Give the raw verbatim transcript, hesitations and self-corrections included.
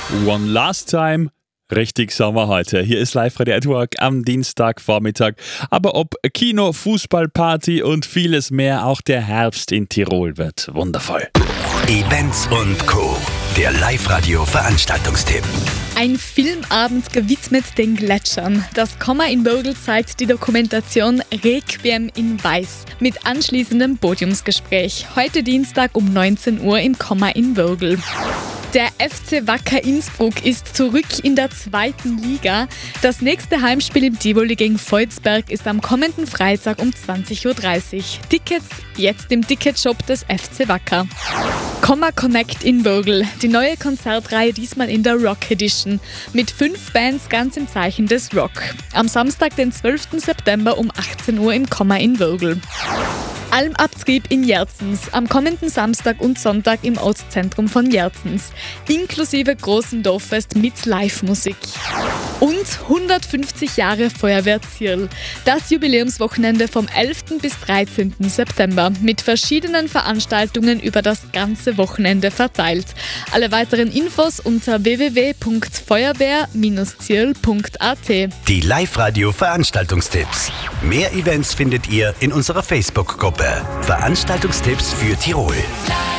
One Last Time. Richtig Sommer heute. Hier ist Live-Radio Network am Dienstagvormittag. Aber ob Kino, Fußball, Party und vieles mehr, auch der Herbst in Tirol wird wundervoll. Events und Co. Der Live-Radio-Veranstaltungstipp. Ein Filmabend gewidmet den Gletschern. Das Komma in Würgl zeigt die Dokumentation Requiem in Weiß mit anschließendem Podiumsgespräch. Heute Dienstag um neunzehn Uhr im Komma in Würgl. Der F C Wacker Innsbruck ist zurück in der zweiten Liga. Das nächste Heimspiel im Tivoli gegen Volzberg ist am kommenden Freitag um zwanzig Uhr dreißig. Tickets jetzt im Ticketshop des F C Wacker. Komma Connect in Würgl. Die neue Konzertreihe diesmal in der Rock Edition. Mit fünf Bands ganz im Zeichen des Rock. Am Samstag, den zwölften September um achtzehn Uhr im Komma in Würgl. Almabtrieb in Jerzens, am kommenden Samstag und Sonntag im Ortszentrum von Jerzens, inklusive großen Dorffest mit Live-Musik. Und hundertfünfzig Jahre Feuerwehr Zierl, das Jubiläumswochenende vom elften bis dreizehnten September mit verschiedenen Veranstaltungen über das ganze Wochenende verteilt. Alle weiteren Infos unter w w w punkt feuerwehr Bindestrich zierl punkt a t. Die Live-Radio-Veranstaltungstipps. Mehr Events findet ihr in unserer Facebook-Gruppe. Veranstaltungstipps für Tirol.